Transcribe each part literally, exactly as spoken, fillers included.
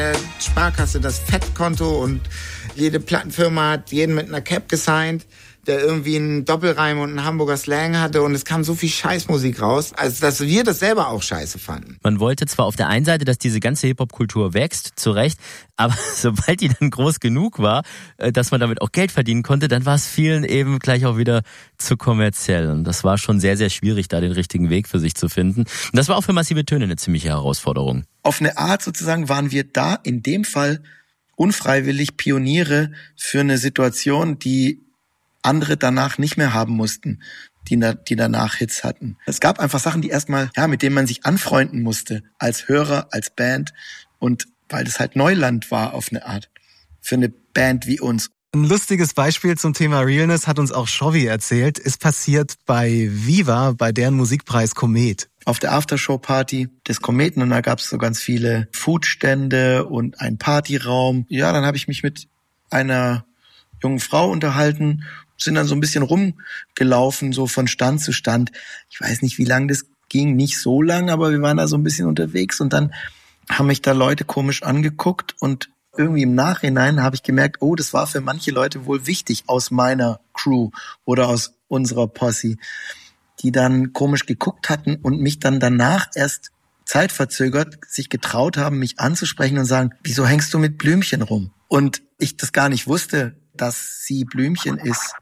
Sparkasse das Fettkonto und jede Plattenfirma hat jeden mit einer Cap gesigned, der irgendwie einen Doppelreim und einen Hamburger Slang hatte und es kam so viel Scheißmusik raus, als dass wir das selber auch scheiße fanden. Man wollte zwar auf der einen Seite, dass diese ganze Hip-Hop-Kultur wächst, zu Recht, aber sobald die dann groß genug war, dass man damit auch Geld verdienen konnte, dann war es vielen eben gleich auch wieder zu kommerziell. Und das war schon sehr, sehr schwierig, da den richtigen Weg für sich zu finden. Und das war auch für Massive Töne eine ziemliche Herausforderung. Auf eine Art sozusagen waren wir da in dem Fall unfreiwillig Pioniere für eine Situation, die andere danach nicht mehr haben mussten, die, die danach Hits hatten. Es gab einfach Sachen, die erstmal, ja, mit denen man sich anfreunden musste, als Hörer, als Band, und weil das halt Neuland war auf eine Art, für eine Band wie uns. Ein lustiges Beispiel zum Thema Realness hat uns auch Shovi erzählt, ist passiert bei Viva, bei deren Musikpreis Komet. Auf der Aftershow-Party des Kometen, und da gab es so ganz viele Foodstände und einen Partyraum. Ja, dann habe ich mich mit einer jungen Frau unterhalten, sind dann so ein bisschen rumgelaufen, so von Stand zu Stand. Ich weiß nicht, wie lang das ging, nicht so lang, aber wir waren da so ein bisschen unterwegs und dann haben mich da Leute komisch angeguckt und irgendwie im Nachhinein habe ich gemerkt, oh, das war für manche Leute wohl wichtig aus meiner Crew oder aus unserer Posse, die dann komisch geguckt hatten und mich dann danach erst zeitverzögert sich getraut haben, mich anzusprechen und sagen, wieso hängst du mit Blümchen rum? Und ich das gar nicht wusste, dass sie Blümchen ist.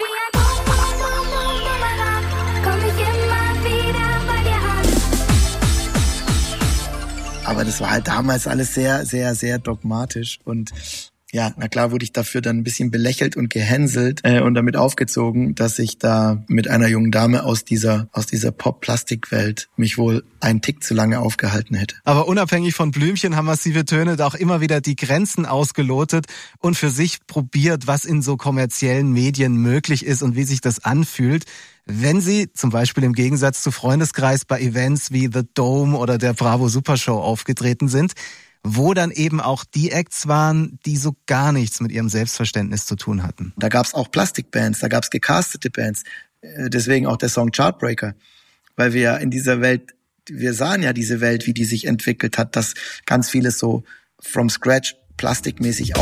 Aber das war halt damals alles sehr, sehr, sehr dogmatisch und ja, na klar wurde ich dafür dann ein bisschen belächelt und gehänselt äh, und damit aufgezogen, dass ich da mit einer jungen Dame aus dieser aus dieser Pop-Plastik-Welt mich wohl einen Tick zu lange aufgehalten hätte. Aber unabhängig von Blümchen haben Massive Töne da auch immer wieder die Grenzen ausgelotet und für sich probiert, was in so kommerziellen Medien möglich ist und wie sich das anfühlt, wenn sie zum Beispiel im Gegensatz zu Freundeskreis bei Events wie The Dome oder der Bravo Supershow aufgetreten sind, wo dann eben auch die Acts waren, die so gar nichts mit ihrem Selbstverständnis zu tun hatten. Da gab's auch Plastikbands, da gab's gecastete Bands, deswegen auch der Song Chartbreaker, weil wir in dieser Welt, wir sahen ja diese Welt, wie die sich entwickelt hat, dass ganz vieles so from scratch plastikmäßig